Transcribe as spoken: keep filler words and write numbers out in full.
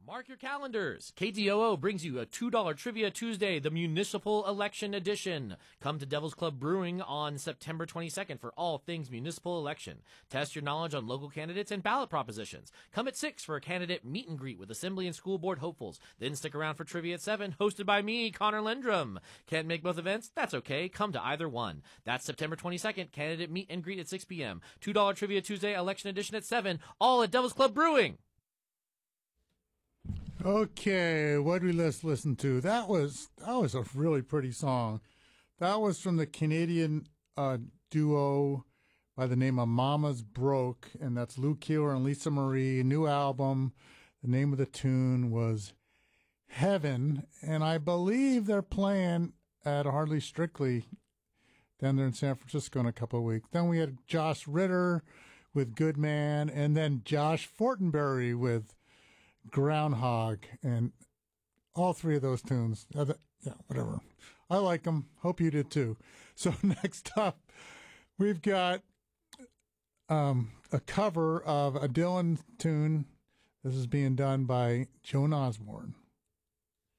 Mark your calendars. K T O O brings you a two dollar Trivia Tuesday, the Municipal Election Edition. Come to Devil's Club Brewing on September twenty-second for all things municipal election. Test your knowledge on local candidates and ballot propositions. Come at six for a candidate meet and greet with Assembly and School Board hopefuls. Then stick around for Trivia at seven, hosted by me, Connor Lendrum. Can't make both events? That's okay. Come to either one. That's September twenty-second, candidate meet and greet at six p.m. two dollar Trivia Tuesday, Election Edition at seven, all at Devil's Club Brewing. Okay, what did we just listen to? That was that was a really pretty song. That was from the Canadian uh, duo by the name of Mama's Broke, and that's Lou Keeler and Lisa Marie. New album. The name of the tune was Heaven, and I believe they're playing at Hardly Strictly down there in San Francisco in a couple of weeks. Then we had Josh Ritter with Good Man, and then Josh Fortenberry with Groundhog, and all three of those tunes, uh, the, yeah, whatever. I like them. Hope you did too. So next up, we've got um, a cover of a Dylan tune. This is being done by Joan Osborne.